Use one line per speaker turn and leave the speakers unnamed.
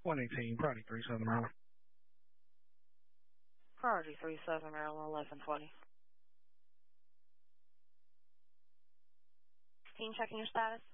118, Priority 37 Maryland.
Priority 37 Maryland, 1120. Team checking your status.